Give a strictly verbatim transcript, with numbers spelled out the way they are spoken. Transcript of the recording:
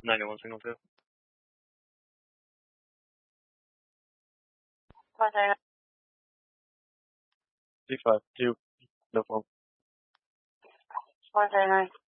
ninety-one signal two. G five two. No phone. one thirty-nine.